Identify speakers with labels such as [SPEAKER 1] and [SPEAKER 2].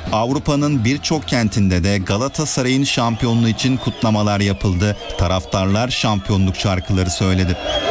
[SPEAKER 1] Avrupa'nın birçok kentinde de Galatasaray'ın şampiyonluğu için kutlamalar yapıldı. Taraftarlar şampiyonluk şarkıları söyledi.